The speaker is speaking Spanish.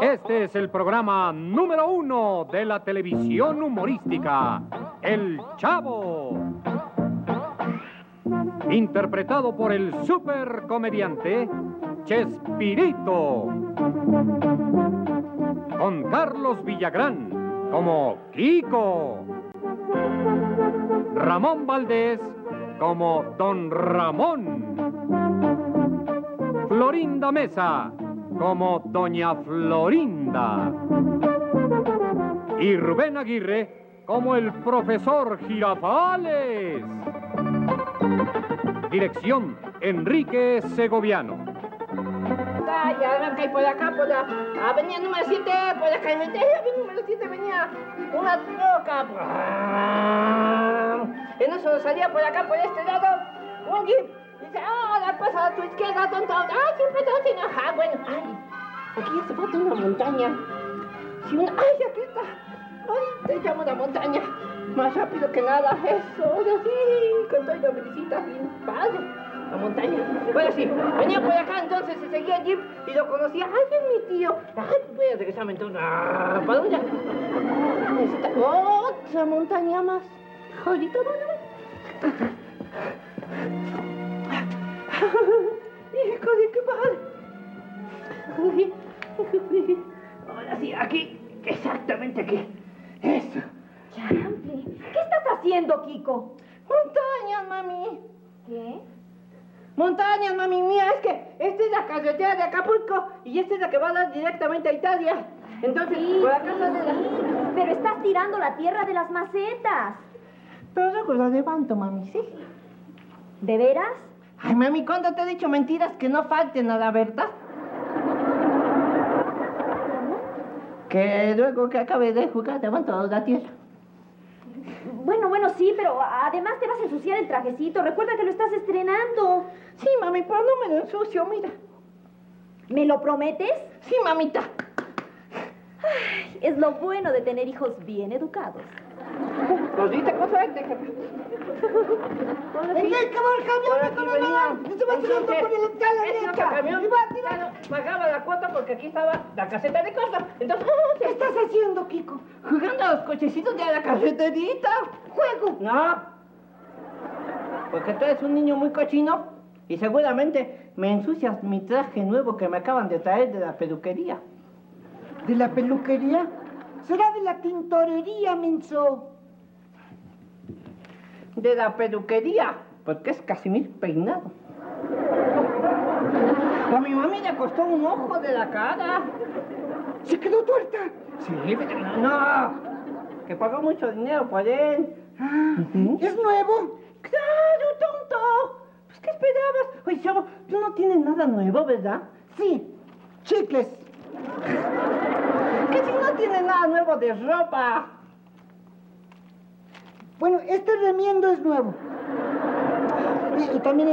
Este es el programa número 1 de la televisión humorística, El Chavo. Interpretado por el supercomediante Chespirito. Con Carlos Villagrán como Kiko. Ramón Valdés como Don Ramón. Florinda Mesa como Doña Florinda. Y Rubén Aguirre como el profesor Girafales. Dirección, Enrique Segoviano. Ya arranca y por acá, por la avenida número 7, por la carretera número 7 venía una troca. En eso salía por acá, por este lado, un jeep. Dice, la pasa a tu izquierda, tonto. Siempre te hacen. Bueno, aquí ya se falta una montaña. Si una, aquí está. Te llamo la montaña. Más rápido que nada, eso, ahora sí, con toda la visita, bien padre. La montaña. Bueno, sí, venía por acá, entonces se seguía el jeep y lo conocía. Es mi tío. Voy a regresarme entonces. ¿Para dónde? Necesita otra montaña más. Ahorita, hijo de qué padre. Ahora sí, aquí, exactamente aquí. Eso. Chample, ¿qué estás haciendo, Kiko? Montañas, mami. ¿Qué? Montañas, mami mía, es que esta es la carretera de Acapulco y esta es la que va a dar directamente a Italia. Entonces, Sí, por acá no de la... pero estás tirando la tierra de las macetas. Pero luego lo levanto, mami, ¿sí? ¿De veras? Ay, mami, ¿cuándo te he dicho mentiras que no falten a la verdad? Que luego que acabe de jugar levanto la tierra. Bueno, sí, pero además te vas a ensuciar el trajecito. Recuerda que lo estás estrenando. Sí, mami, pero no me lo ensucio, mira. ¿Me lo prometes? Sí, mamita. Ay, es lo bueno de tener hijos bien educados. Pues viste cosa este, jefe. ¡Venga, camión! ¡Se va tirando por el escalera! Camión, pagaba la cuota porque aquí estaba la caseta de costa. Entonces, ¿Qué estás haciendo, Kiko? jugando a los cochecitos de la caseterita. ¡Juego! No. Porque tú eres un niño muy cochino y seguramente me ensucias mi traje nuevo que me acaban de traer de la peluquería. ¿De la peluquería? Será de la tintorería, menso. De la peluquería, porque es Casimir peinado. A mi mami le costó un ojo de la cara. ¿Se quedó tuerta? Sí, pero no. Que pagó mucho dinero por él. ¿Es nuevo? ¡Claro, tonto! Pues, ¿qué esperabas? Oye, chavo, tú no tienes nada nuevo, ¿verdad? Sí, chicles. Que si no tienes nada nuevo de ropa. Bueno, este remiendo es nuevo. Y también